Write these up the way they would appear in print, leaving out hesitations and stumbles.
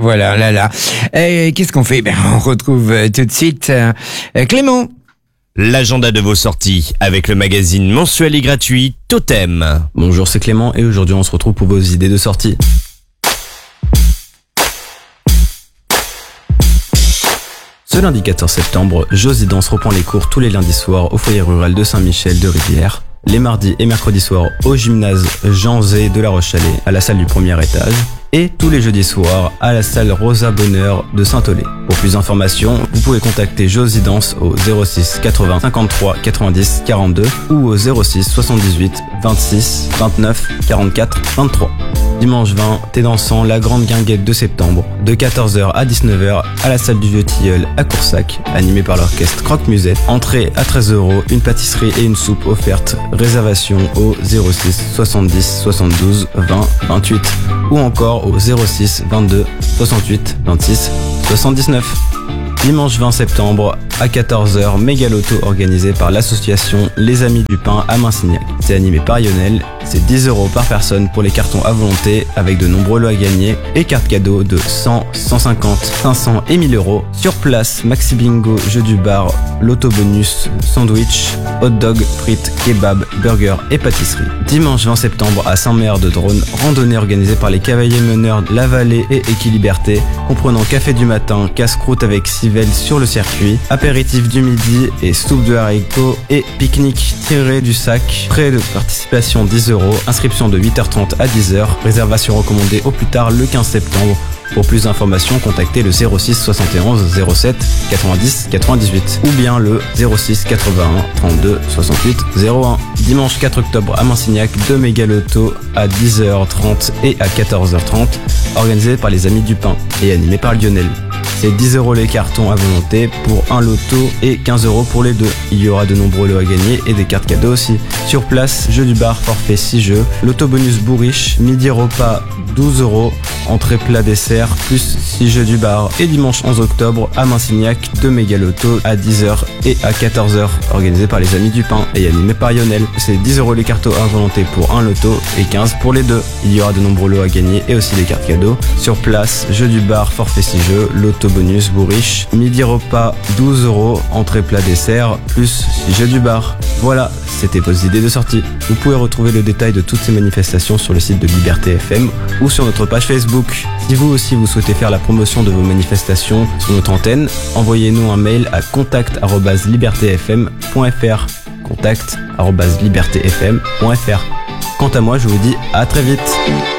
Voilà, là. Qu'est-ce qu'on fait? On retrouve tout de suite Clément. L'agenda de vos sorties avec le magazine mensuel et gratuit Totem. Bonjour, c'est Clément et aujourd'hui on se retrouve pour vos idées de sortie. Ce lundi 14 septembre, Josie Danse reprend les cours tous les lundis soirs au foyer rural de Saint-Michel de Rivière, les mardis et mercredis soirs au gymnase Jean Zé de La Roche-Chalais à la salle du premier étage et tous les jeudis soirs à la salle Rosa Bonheur de Saint-Olé. Pour plus d'informations, vous pouvez contacter Josie Danse au 06 80 53 90 42 ou au 06 78 26 29 44 23. Dimanche 20, thé dansant, la grande guinguette de septembre, de 14h à 19h à la salle du Vieux Tilleul à Coursac, animé par l'orchestre Croque Musette. Entrée à 13€, une pâtisserie et une soupe offerte. Réservation au 06 70 72 20 28 ou encore au 06 22 68 26 79. Dimanche 20 septembre à 14h, méga loto organisé par l'association Les Amis du Pain à Massignac. C'est animé par Lionel, c'est 10€ par personne pour les cartons à volonté avec de nombreux lots à gagner et cartes cadeaux de 100, 150, 500 et 1000€. Sur place, maxi bingo, jeu du bar, loto bonus, sandwich, hot dog, frites, kebab, burger et pâtisserie. Dimanche 20 septembre à Saint-Mer de Drône, randonnée organisée par les cavaliers meneurs La Vallée et Équiliberté, comprenant café du matin, casse-croûte avec civelle sur le circuit, apéritif du midi et soupe de haricots et pique-nique tiré du sac. Frais de participation 10€, inscription de 8h30 à 10h, réservation recommandée au plus tard le 15 septembre. Pour plus d'informations, contactez le 06 71 07 90 98 ou bien le 06 81 32 68 01. Dimanche 4 octobre à Massignac, 2 méga lotos à 10h30 et à 14h30, organisés par les Amis du Pain et animés par Lionel. C'est 10€ les cartons à volonté pour un loto et 15€ pour les deux. Il y aura de nombreux lots à gagner et des cartes cadeaux aussi. Sur place, jeu du bar, forfait 6 jeux, loto bonus bourriche, midi repas 12€, entrée plat dessert plus 6 jeux du bar. Et dimanche 11 octobre à Massignac, 2 méga lotos à 10h et à 14h, organisés par les Amis du Pain et animés par Lionel. C'est 10€ les cartons à volonté pour un loto et 15 pour les deux. Il y aura de nombreux lots à gagner et aussi des cartes cadeaux. Sur place, jeu du bar, forfait 6 jeux, loto bonus bourriche, midi repas 12€, entrée plat dessert plus 6 jeux du bar. Voilà, c'était vos idées de sortie. Vous pouvez retrouver le détail de toutes ces manifestations sur le site de Liberté FM ou sur notre page Facebook. Si vous aussi vous souhaitez faire la promotion de vos manifestations sur notre antenne, envoyez-nous un mail à contact@libertefm.fr. contact@libertefm.fr. Quant à moi, je vous dis à très vite.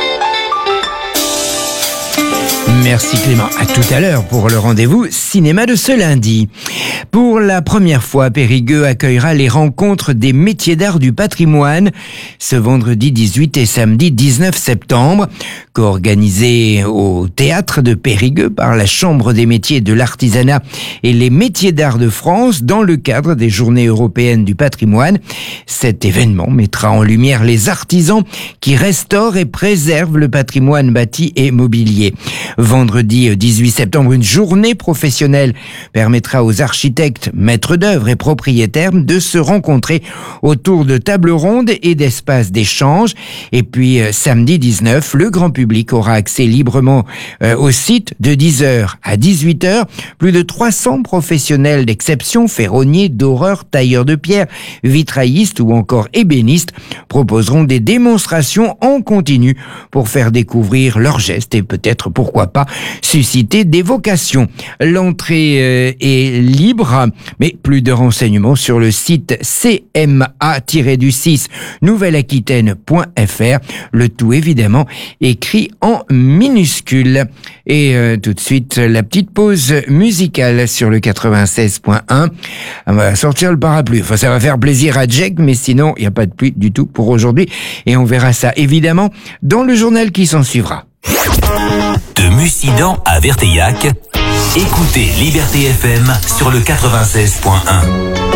Merci Clément. À tout à l'heure pour le rendez-vous cinéma de ce lundi. Pour la première fois, Périgueux accueillera les rencontres des métiers d'art du patrimoine ce vendredi 18 et samedi 19 septembre, co-organisé au théâtre de Périgueux par la Chambre des métiers de l'artisanat et les métiers d'art de France dans le cadre des Journées européennes du patrimoine. Cet événement mettra en lumière les artisans qui restaurent et préservent le patrimoine bâti et mobilier. Vendredi 18 septembre, une journée professionnelle permettra aux architectes, maîtres d'œuvre et propriétaires de se rencontrer autour de tables rondes et d'espaces d'échange. Et puis samedi 19, le grand public aura accès librement au site de 10h à 18h. Plus de 300 professionnels d'exception, ferronniers, doreurs, tailleurs de pierre, vitraillistes ou encore ébénistes proposeront des démonstrations en continu pour faire découvrir leurs gestes et peut-être, pourquoi pas, susciter des vocations. L'entrée est libre, mais plus de renseignements sur le site cma-6 nouvelle-aquitaine.fr. Le tout évidemment écrit en minuscules. Et tout de suite, la petite pause musicale sur le 96.1. On va sortir le parapluie. Enfin, ça va faire plaisir à Jack, mais sinon, il n'y a pas de pluie du tout pour aujourd'hui. Et on verra ça évidemment dans le journal qui s'en suivra. De Mussidan à Verteillac, écoutez Liberté FM sur le 96.1.